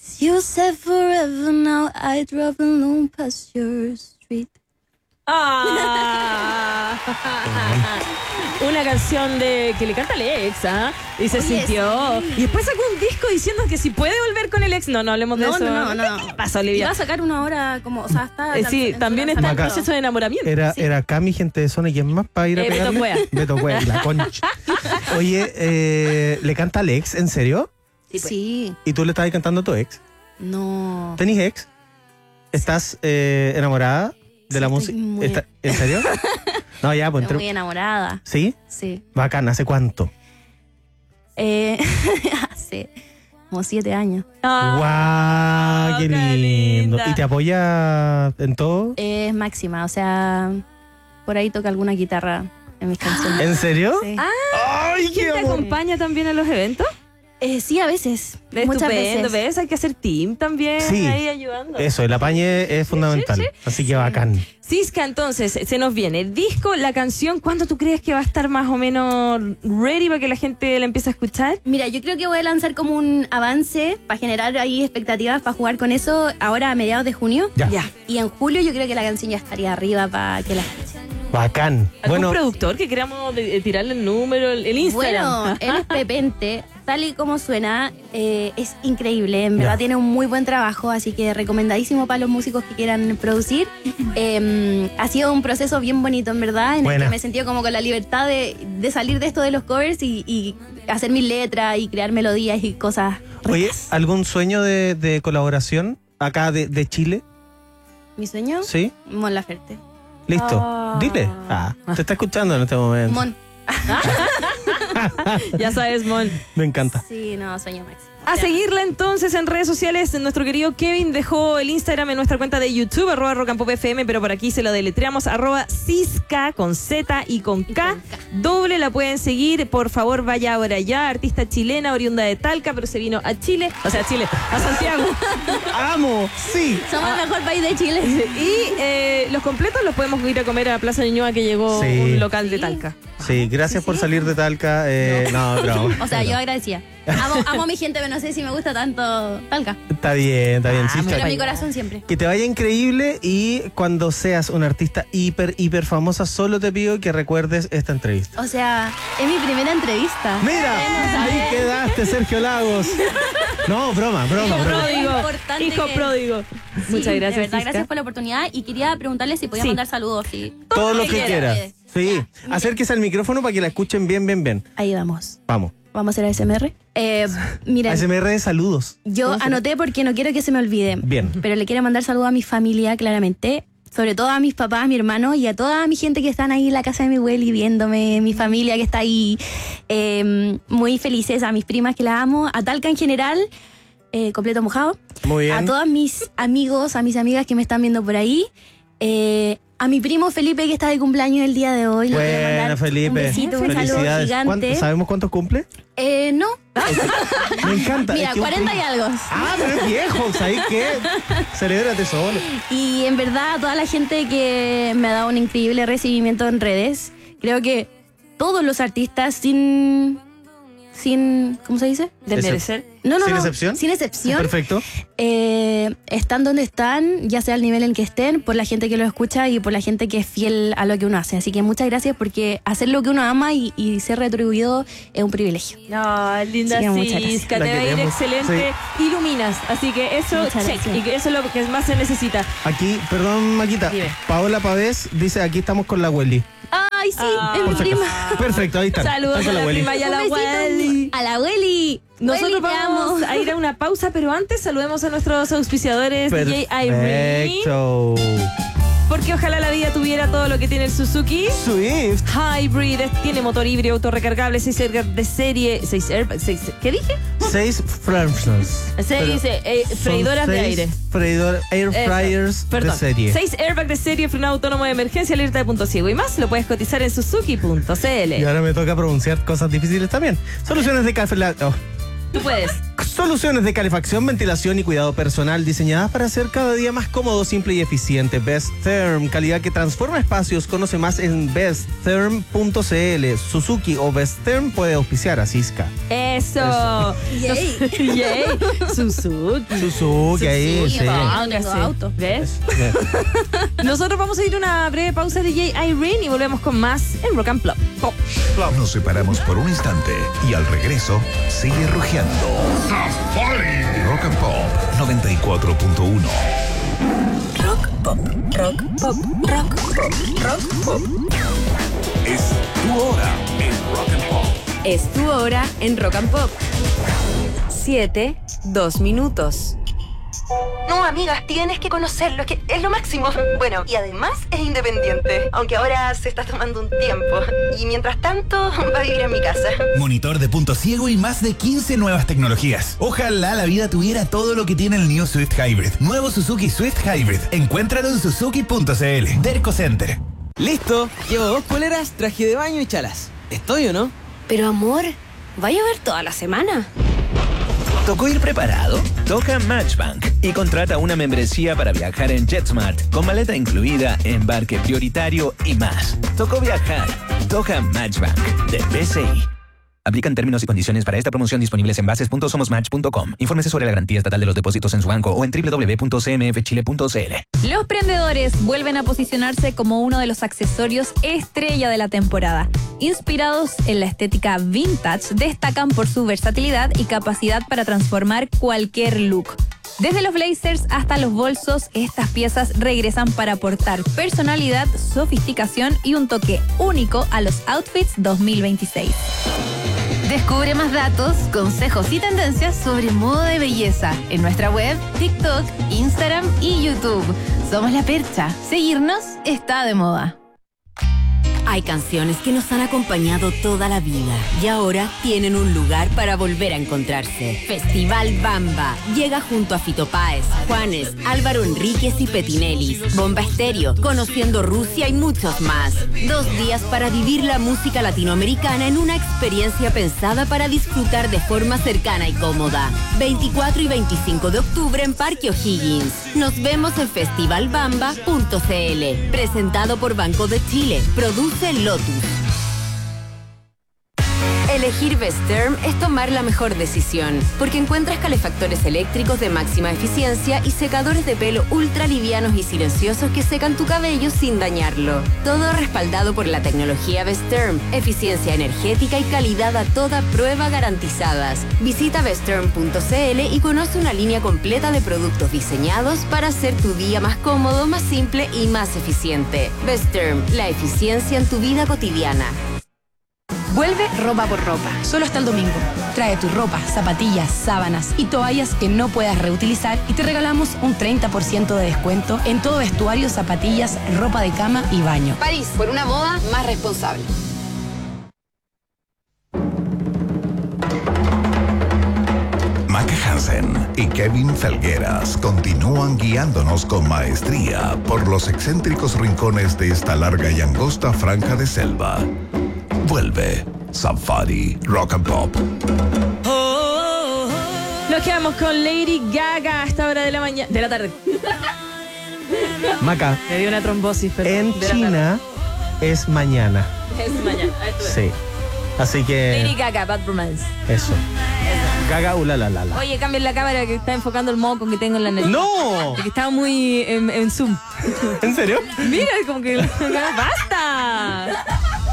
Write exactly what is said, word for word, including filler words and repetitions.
You said forever now I drove alone past your street. Ah, una canción de que le canta al ex, ¿ah? ¿eh? Y se Oye, sintió. sí. Y después sacó un disco diciendo que si puede volver con el ex. No, no hablemos de No, eso. no, no, no. ¿Qué pasa, Olivia? Iba a sacar una hora como, o sea, está... Eh, sí, en su también está en lanzamiento. proceso de enamoramiento. Era, Sí. era Cami, gente de zona, y quién más para ir a Eh, Beto pegarle. Cuea. Beto Cuea, la concha. Oye, eh, ¿le canta al ex? ¿En serio? Sí, pues. Sí, ¿Y tú le estabas cantando a tu ex? no. ¿Tenís ex? ¿Estás eh, enamorada de Sí, la estoy música? muy- Está- ¿En serio? No, ya, pues Estoy muy entre... enamorada. ¿Sí? Sí. Bacán, ¿hace cuánto? Eh, hace como siete años. Ah, ¡Guau! ¡Qué qué lindo! linda. ¿Y te apoya en todo? Es máxima, o sea, por ahí toca alguna guitarra en mis canciones. ¿En serio? Sí. ¡Ay, ¿Quién qué te amor! acompaña también a los eventos? Eh, sí, a veces. Muchas Estupendo, veces. ¿ves? Hay que hacer team también Sí. ahí ayudando. Eso, el apañe es fundamental. Así que bacán. Cisca, entonces, se nos viene el disco, la canción. ¿Cuándo tú crees que va a estar más o menos ready para que la gente la empiece a escuchar? Mira, yo creo que voy a lanzar como un avance para generar ahí expectativas para jugar con eso ahora a mediados de junio. Ya. Ya. Y en julio yo creo que la canción ya estaría arriba para que la escuchen. Bacán. ¿Algún Bueno, productor que queramos de- de tirarle el número, el, el Instagram? Bueno, él es Pepente, tal y como suena, eh, es increíble, en verdad Ya. tiene un muy buen trabajo, así que recomendadísimo para los músicos que quieran producir. Eh, ha sido un proceso bien bonito, en verdad, en Buena. el que me he sentido como con la libertad de, de salir de esto de los covers y, y hacer mis letras y crear melodías y cosas. oye, ricas. ¿algún sueño de, de colaboración acá de, de Chile? ¿Mi sueño? ¿Sí? Mon Laferte. Listo. Ah. Dile. Ah, te está escuchando en este momento. Mon. Ya sabes, Mon. Me encanta. Sí, no, sueño máximo. A seguirla entonces en redes sociales. Nuestro querido Kevin dejó el Instagram en nuestra cuenta de YouTube, arroba Rock and Pop F M, pero por aquí se lo deletreamos, arroba Cisca con Z y con K. con K. Doble, la pueden seguir. Por favor, vaya ahora ya. Artista chilena, oriunda de Talca, pero se vino a Chile, o sea, a Chile, a Santiago. ¡Amo! ¡Sí! Somos el mejor país de Chile. Y eh, los completos los podemos ir a comer a Plaza Ñuñoa, que llegó Sí. un local de Sí. Talca. Sí, gracias Sí, por sí. salir de Talca. Eh, no, bravo. O sea, yo agradecía. Amo, amo a mi gente, pero no sé si me gusta tanto Talca. Está bien, está bien. Ah, Cisca. Pero en mi corazón siempre. Que te vaya increíble y cuando seas una artista hiper, hiper famosa, solo te pido que recuerdes esta entrevista. O sea, es mi primera entrevista. Mira, ahí quedaste, Sergio Lagos. No, broma, broma, Hijo broma. pródigo. Importante Hijo que- pródigo. Sí, Muchas gracias, de verdad, Cisca. gracias por la oportunidad y quería preguntarle si podía Sí. mandar saludos. Sí. Todo lo que que quiera. quieras. Sí, acérquese al micrófono para que la escuchen bien, bien, bien. Ahí vamos. Vamos. Vamos a hacer A S M R. Eh, miren, A S M R de saludos. yo ¿Cómo se- anoté porque no quiero que se me olvide. Bien. Pero le quiero mandar saludos a mi familia, claramente. Sobre todo a mis papás, a mi hermano y a toda mi gente que están ahí en la casa de mi abueli viéndome, mi familia que está ahí eh, muy felices, a mis primas que la amo, a Talca en general, eh, completo mojado. Muy bien. A todos mis amigos, a mis amigas que me están viendo por ahí. eh, a mi primo Felipe que está de cumpleaños el día de hoy. Le quiero Buena, mandar Felipe. Un besito, un saludo Felicidades. gigante. ¿Cuánto- ¿Sabemos cuántos cumple? Eh, no. Me encanta. Mira, es que un cuarenta y primo- algo. Ah, pero es viejo, ¿sabes qué? Celébrate solo. Y en verdad, a toda la gente que me ha dado un increíble recibimiento en redes. Creo que todos los artistas, sin. sin ¿cómo se dice? Desmerecer. No, no, ¿Sin no. excepción? Sin excepción. Perfecto. Eh, están donde están, ya sea al nivel en que estén, por la gente que lo escucha y por la gente que es fiel a lo que uno hace. Así que muchas gracias porque hacer lo que uno ama y, y ser retribuido es un privilegio. No, linda Sí, muchas gracias. Cisca, La te va a ir queremos. excelente. Iluminas, así que eso, Muchas check, gracias. y que eso es lo que más se necesita. Aquí, perdón, Maquita. Dime. Paola Pavés dice: aquí estamos con la Welly. Ay, sí, Ah. es mi Por si prima. acaso. Perfecto, ahí está. Saludos Está a con la Welly. prima y a la Un besito. Welly. A la Welly. Nosotros Welly, te vamos amo. a ir a una pausa, pero antes saludemos a nuestros auspiciadores, D J Irene, Perfecto. porque ojalá la vida tuviera todo lo que tiene el Suzuki. Swift. Hybrid, tiene motor híbrido autorrecargable, seis airbags de serie, seis airbags, seis, ¿qué dije? Seis Framsons. Seis eh, freidoras de aire. Freidor, air Eso. fryers Perdón. de serie. Seis airbags de serie, frenado autónomo de emergencia, alerta de punto ciego y más. Lo puedes cotizar en suzuki punto c Y l. ahora me toca pronunciar cosas difíciles también. Soluciones de café. la- oh. Tú puedes. Soluciones de calefacción, ventilación y cuidado personal diseñadas para ser cada día más cómodo, simple y eficiente. Best Therm, calidad que transforma espacios. Conoce más en best therm punto c l. Suzuki o Best Therm puede auspiciar a Cisca. Eso. Yay. Yay. Suzuki. Suzuki, ahí, Sí, sí. no tengo auto. ¿Ves? Nosotros vamos a ir a una breve pausa de D J Irene y volvemos con más en Rock and Pop. Pop. Nos separamos por un instante y al regreso sigue rugiendo. Rock and Pop noventa y cuatro punto uno. Rock pop, rock pop, rock pop, rock pop. Es tu hora en Rock and Pop. Es tu hora en Rock and Pop. Siete, dos minutos. No, amigas, tienes que conocerlo, es que es lo máximo. Bueno, y además es independiente, aunque ahora se está tomando un tiempo. Y mientras tanto, va a vivir en mi casa. Monitor de punto ciego y más de quince nuevas tecnologías. Ojalá la vida tuviera todo lo que tiene el New Swift Hybrid. Nuevo Suzuki Swift Hybrid. Encuéntralo en suzuki punto c l. Derco Center. Listo, llevo dos poleras, traje de baño y chalas. ¿Estoy o no? Pero amor, ¿va a llover toda la semana? ¿Tocó ir preparado? Toca Matchbank y contrata una membresía para viajar en JetSmart con maleta incluida, embarque prioritario y más. Tocó viajar. Toca Matchbank de B C I. Aplican términos y condiciones para esta promoción disponibles en bases punto somos match punto com. Infórmese sobre la garantía estatal de los depósitos en su banco o en doble u doble u doble u punto c m f chile punto c l. Los prendedores vuelven a posicionarse como uno de los accesorios estrella de la temporada. Inspirados en la estética vintage, destacan por su versatilidad y capacidad para transformar cualquier look. Desde los blazers hasta los bolsos, estas piezas regresan para aportar personalidad, sofisticación y un toque único a los outfits dos mil veintiséis. Descubre más datos, consejos y tendencias sobre moda de belleza en nuestra web, TikTok, Instagram y YouTube. Somos La Percha. Seguirnos está de moda. Hay canciones que nos han acompañado toda la vida y ahora tienen un lugar para volver a encontrarse. Festival Bamba llega junto a Fito Páez, Juanes, Álvaro Enríquez y Petinelis, Bomba Estéreo, Conociendo Rusia y muchos más. Dos días para vivir la música latinoamericana en una experiencia pensada para disfrutar de forma cercana y cómoda. veinticuatro y veinticinco de octubre en Parque O'Higgins. Nos vemos en festival bamba punto c l. Presentado por Banco de Chile. Produce Lotus. Elegir Best Therm es tomar la mejor decisión, porque encuentras calefactores eléctricos de máxima eficiencia y secadores de pelo ultra livianos y silenciosos que secan tu cabello sin dañarlo. Todo respaldado por la tecnología Best Therm, eficiencia energética y calidad a toda prueba garantizadas. Visita best therm punto c l y conoce una línea completa de productos diseñados para hacer tu día más cómodo, más simple y más eficiente. Best Therm, la eficiencia en tu vida cotidiana. Vuelve Ropa por Ropa, solo hasta el domingo. Trae tu ropa, zapatillas, sábanas y toallas que no puedas reutilizar y te regalamos un treinta por ciento de descuento en todo vestuario, zapatillas, ropa de cama y baño. París, por una moda más responsable. Maca Hansen y Kevin Felgueras continúan guiándonos con maestría por los excéntricos rincones de esta larga y angosta franja de selva. Vuelve Safari Rock and Pop. Nos quedamos con Lady Gaga a esta hora de la mañana, de la tarde. Maca. Me dio una trombosis, pero En China es mañana. Es mañana. Sí. Así que. Lady Gaga, Bad Romance. Eso. Gaga, ula, la, la, la. Oye, cambien la cámara que está enfocando el moco que tengo en la nariz. ¡No! Porque estaba muy en, en zoom. ¿En serio? Mira, como que. ¡Basta!